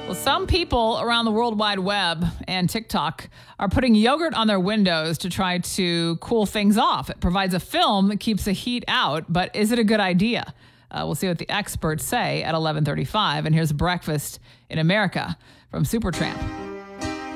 Well, some people around the World Wide Web and TikTok are putting yogurt on their windows to try to cool things off. It provides a film that keeps the heat out, but is it a good idea? We'll see what the experts say at 11:35. And here's Breakfast in America from Supertramp.